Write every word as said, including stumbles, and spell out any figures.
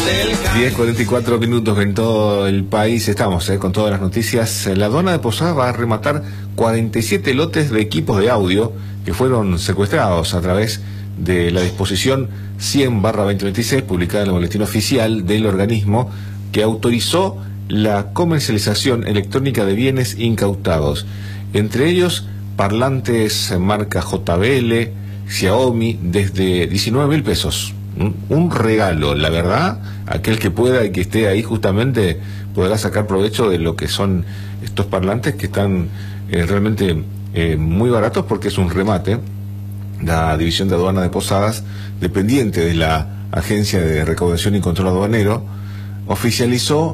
diez cuarenta y cuatro minutos en todo el país. Estamos eh, con todas las noticias. La aduana de Posadas va a rematar cuarenta y siete lotes de equipos de audio que fueron secuestrados a través de la disposición cien barra veinte veintiséis, publicada en el boletín oficial del organismo, que autorizó la comercialización electrónica de bienes incautados, entre ellos parlantes marca J B L, Xiaomi, desde diecinueve mil pesos. Un regalo, la verdad. Aquel que pueda y que esté ahí justamente podrá sacar provecho de lo que son estos parlantes, que están eh, realmente eh, muy baratos, porque es un remate. La División de Aduana de Posadas, dependiente de la Agencia de Recaudación y Control Aduanero, oficializó